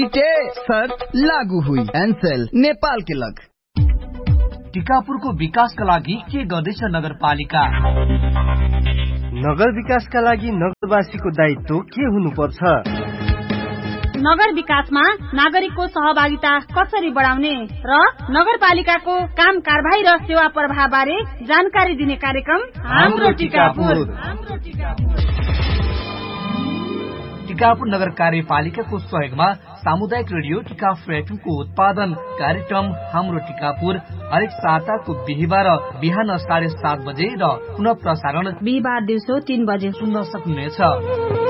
शर्त लागू हुई। एनसेल नेपाल के लग। टिकापुरको विकासका लागि के गर्दैछ नगरपालिका? नगर विकासका लागि नगरवासीको दायित्व के हुनुपर्छ? नगर विकासमा नागरिकको सहभागिता कसरी बढाउने र नगरपालिकाको काम कारबाही र सेवा प्रवाह बारे जानकारी दिने कार्यक्रम हाम्रो टिकापुर। टिकापुर नगर कार्यपालिकाको सहयोगमा सामुदायिक रेडियो टिकापुर एफएमको उत्पादन कार्यक्रम हाम्रो टिकापुर हरेक साताको बिहिबार बिहान 7:30 बजे र पुनः प्रसारण बिहिबार दिउँसो 3 बजे सुन्न सक्नुहुनेछ।